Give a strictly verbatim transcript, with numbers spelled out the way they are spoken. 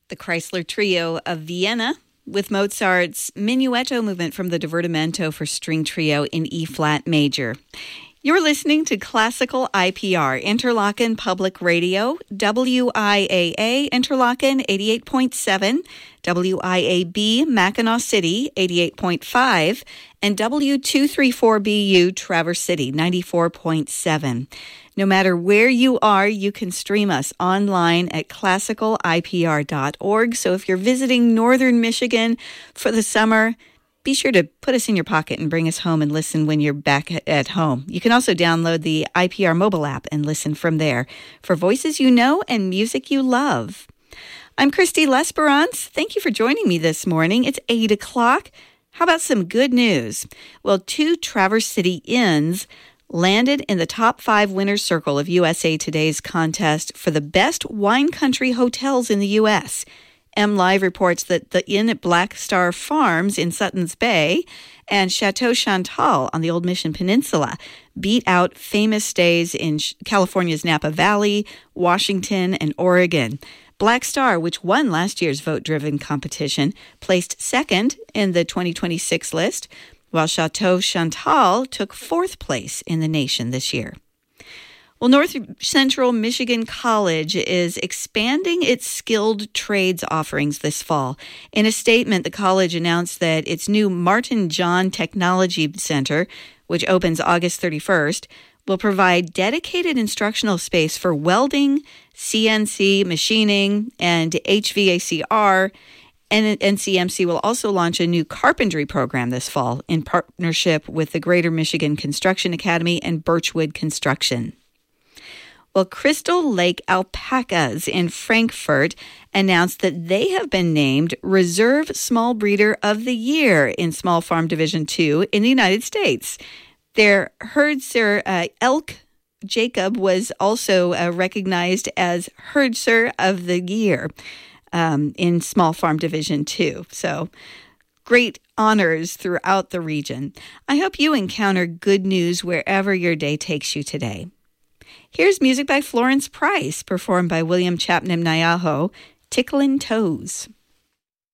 The Chrysler Trio of Vienna with Mozart's Minuetto movement from the Divertimento for string trio in E-flat major. You're listening to Classical I P R, Interlochen Public Radio, W I A A, Interlochen eighty-eight point seven, W I A B, Mackinac City, eighty-eight point five, and W two thirty-four B U, Traverse City, ninety-four point seven. No matter where you are, you can stream us online at classical I P R dot org. So if you're visiting northern Michigan for the summer, be sure to put us in your pocket and bring us home and listen when you're back at home. You can also download the I P R mobile app and listen from there for voices you know and music you love. I'm Christy Lesperance. Thank you for joining me this morning. It's eight o'clock. How about some good news? Well, two Traverse City inns landed in the top five winner's circle of U S A Today's contest for the best wine country hotels in the U S MLive reports that the Inn at Black Star Farms in Suttons Bay and Chateau Chantal on the Old Mission Peninsula beat out famous stays in California's Napa Valley, Washington, and Oregon. Black Star, which won last year's vote-driven competition, placed second in the twenty twenty-six list, while Chateau Chantal took fourth place in the nation this year. Well, North Central Michigan College is expanding its skilled trades offerings this fall. In a statement, the college announced that its new Martin John Technology Center, which opens August thirty-first, will provide dedicated instructional space for welding, C N C machining, and H V A C R. And N C M C will also launch a new carpentry program this fall in partnership with the Greater Michigan Construction Academy and Birchwood Construction. Well, Crystal Lake Alpacas in Frankfort announced that they have been named Reserve Small Breeder of the Year in Small Farm Division two in the United States. Their Herdser uh, elk Jacob was also uh, recognized as Herdser of the Year um, in Small Farm Division two. So great honors throughout the region. I hope you encounter good news wherever your day takes you today. Here's music by Florence Price, performed by William Chapman Nyaho, Ticklin' Toes.